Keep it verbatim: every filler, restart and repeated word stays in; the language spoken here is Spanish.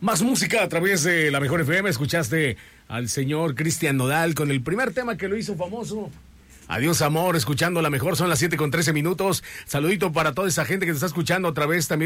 Más música a través de la Mejor F M. Escuchaste al señor Cristian Nodal con el primer tema que lo hizo famoso. Adiós, amor, escuchando la mejor. Son las siete con trece minutos. Saludito para toda esa gente que te está escuchando a través también